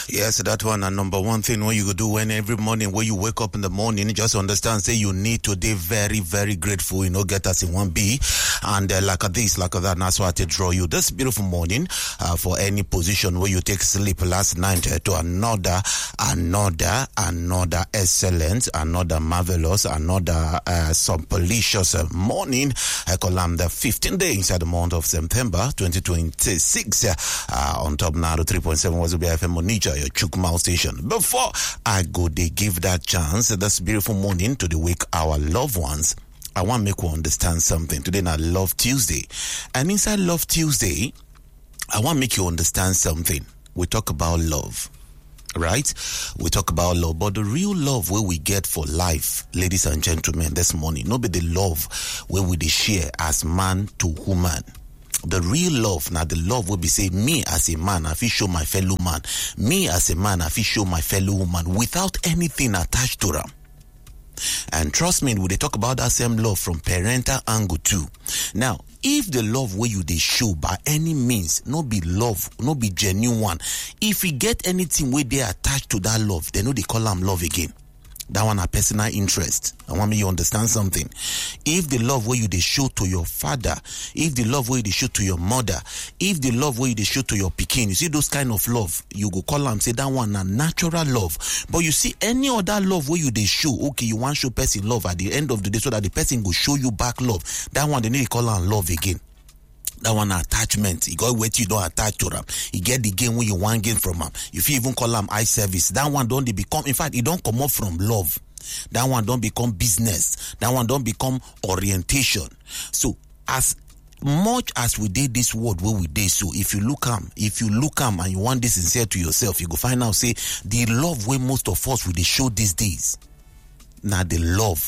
Yes, that one. And number one thing what you go do when every morning when you wake up in the morning, just understand, say you need to be very, very grateful, get us in 1B. And like this, like that, and that's why I draw you this beautiful morning for any position where you take sleep last night to another excellent, another marvelous, another sumptuous morning. I call them the 15th day inside the month of September 2026. On top now, the 3.7 was BFM Onitsha, your Chukma station. Before I go, they give that chance this beautiful morning to the wake our loved ones. I want to make you understand something. Today, now Love Tuesday. And inside Love Tuesday, I want to make you understand something. We talk about love, right? We talk about love, but the real love where we get for life, ladies and gentlemen, this morning, not be the love where we share as man to woman. The real love, now the love will be say, me as a man, I feel show my fellow man. Me as a man, I feel show my fellow woman without anything attached to them. And trust me, we they talk about that same love from parental angle too. Now, if the love where you they show by any means, not be love, not be genuine one. If you get anything where they attached to that love, they know they call them love again. That one a personal interest. I want me to understand something. If the love where you they show to your father, if the love where you they show to your mother, if the love where you they show to your pikin, you see those kind of love, you go call them say that one a natural love. But you see any other love where you they show, okay, you want show person love at the end of the day so that the person go show you back love. That one they need to call them love again. That one attachment. You got wait you don't attach to them. You get the gain when you want gain from them. If you even call them eye service, that one don't they become. In fact, it don't come up from love. That one don't become business. That one don't become orientation. So as much as we did this word where we did, so if you look and you want this sincere to yourself, you go find out say the love where most of us will they show these days. Now the love